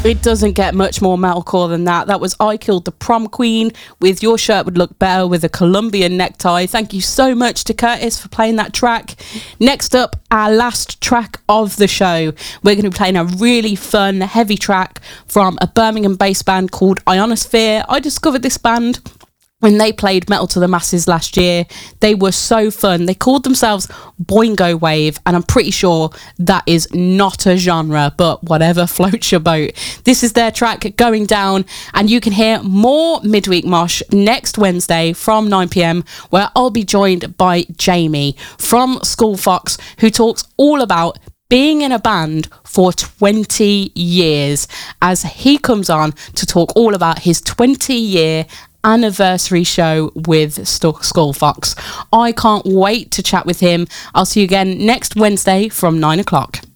It doesn't get much more metalcore than that. That was I Killed the Prom Queen with Your Shirt Would Look Better with a Colombian Necktie. Thank you so much to Curtis for playing that track. Next up, our last track of the show. We're going to be playing a really fun, heavy track from a Birmingham-based band called Ionosphere. I discovered this band when they played Metal to the Masses last year. They were so fun. They called themselves Boingo Wave, and I'm pretty sure that is not a genre, but whatever floats your boat. This is their track Going Down, and you can hear more Midweek Mosh next Wednesday from 9 p.m, where I'll be joined by Jamie from School Fox, who talks all about being in a band for 20 years, as he comes on to talk all about his 20-year anniversary show with Skull Fox. I can't wait to chat with him. I'll see you again next Wednesday from 9 o'clock.